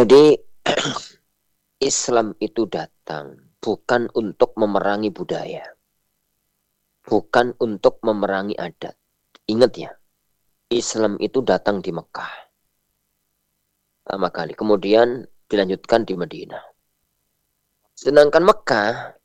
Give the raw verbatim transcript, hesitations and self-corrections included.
Jadi Islam itu datang bukan untuk memerangi budaya, bukan untuk memerangi adat. Ingat ya, Islam itu datang di Mekah pertama kali, kemudian dilanjutkan di Madinah. Sedangkan Mekah